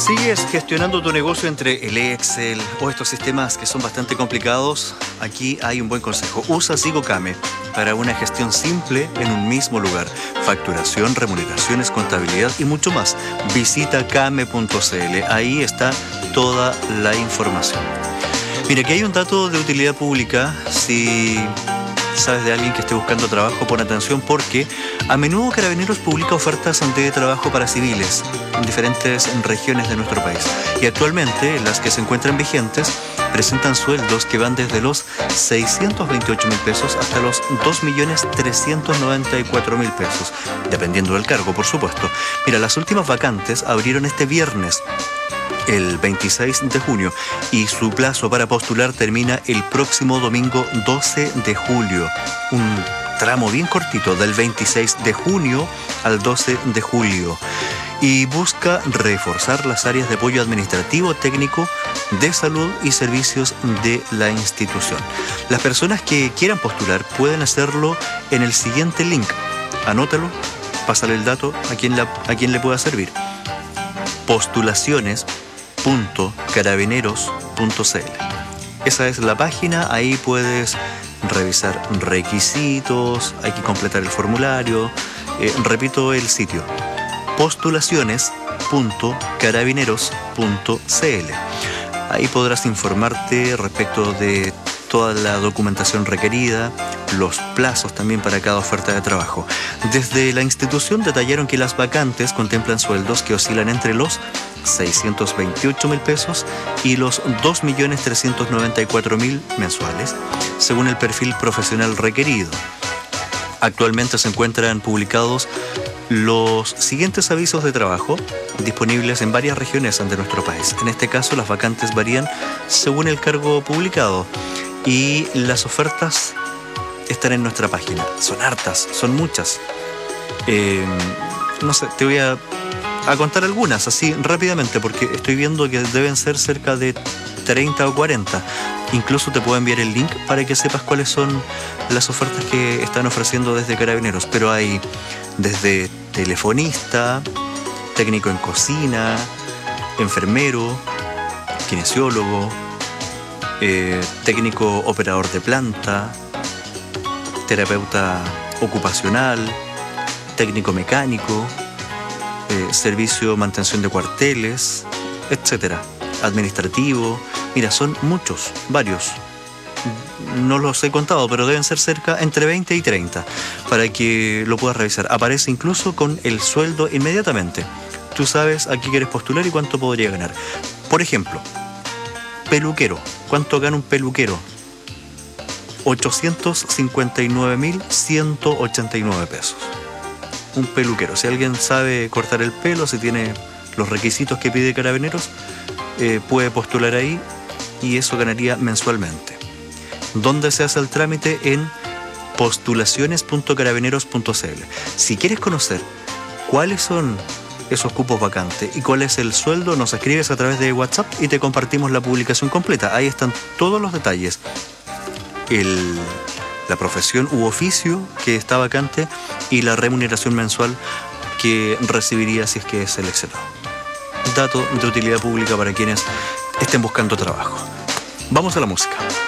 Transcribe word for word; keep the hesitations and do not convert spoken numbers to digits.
¿Sigues gestionando tu negocio entre el Excel o estos sistemas que son bastante complicados? Aquí hay un buen consejo. Usa SigoKame para una gestión simple en un mismo lugar. Facturación, remuneraciones, contabilidad y mucho más. Visita kame punto cl. Ahí está toda la información. Mira, aquí hay un dato de utilidad pública. Si sabes de alguien que esté buscando trabajo, pon atención porque a menudo Carabineros publica ofertas de trabajo para civiles en diferentes regiones de nuestro país. Y actualmente las que se encuentran vigentes presentan sueldos que van desde los seiscientos veintiocho mil pesos hasta los dos millones trescientos noventa y cuatro mil pesos, dependiendo del cargo, por supuesto. Mira, las últimas vacantes abrieron este viernes, el veintiséis de junio, y su plazo para postular termina el próximo domingo doce de julio. Un tramo bien cortito, del veintiséis de junio al doce de julio. Y busca reforzar las áreas de apoyo administrativo, técnico, de salud y servicios de la institución. Las personas que quieran postular pueden hacerlo en el siguiente link. Anótalo, pásale el dato a quien, la, a quien le pueda servir. Postulaciones punto carabineros punto cl. Esa es la página, ahí puedes revisar requisitos, hay que completar el formulario. Eh, repito el sitio, postulaciones punto carabineros punto cl. Ahí podrás informarte respecto de toda la documentación requerida, los plazos también para cada oferta de trabajo. Desde la institución detallaron que las vacantes contemplan sueldos que oscilan entre los seiscientos veintiocho mil pesos y los dos millones trescientos noventa y cuatro mil mensuales, según el perfil profesional requerido. Actualmente se encuentran publicados los siguientes avisos de trabajo disponibles en varias regiones de nuestro país. En este caso, las vacantes varían según el cargo publicado y las ofertas están en nuestra página. Son hartas, son muchas. Eh, no sé, te voy a, a contar algunas así rápidamente porque estoy viendo que deben ser cerca de treinta o cuarenta. Incluso te puedo enviar el link para que sepas cuáles son las ofertas que están ofreciendo desde Carabineros. Pero hay desde telefonista, técnico en cocina, enfermero, kinesiólogo, eh, técnico operador de planta, terapeuta ocupacional, técnico mecánico, eh, servicio mantención de cuarteles, etcétera. Administrativo. Mira, son muchos, varios. No los he contado, pero deben ser cerca entre veinte y treinta para que lo puedas revisar. Aparece incluso con el sueldo inmediatamente. Tú sabes a qué quieres postular y cuánto podría ganar. Por ejemplo, peluquero. ¿Cuánto gana un peluquero? ochocientos cincuenta y nueve mil ciento ochenta y nueve pesos. Un peluquero. Si alguien sabe cortar el pelo, si tiene los requisitos que pide Carabineros, eh, puede postular ahí y eso ganaría mensualmente. ¿Dónde se hace el trámite? En postulaciones punto carabineros punto cl. Si quieres conocer cuáles son esos cupos vacantes y cuál es el sueldo, nos escribes a través de WhatsApp y te compartimos la publicación completa. Ahí están todos los detalles. El, la profesión u oficio que está vacante y la remuneración mensual que recibiría si es que es seleccionado. Dato de utilidad pública para quienes estén buscando trabajo. Vamos a la música.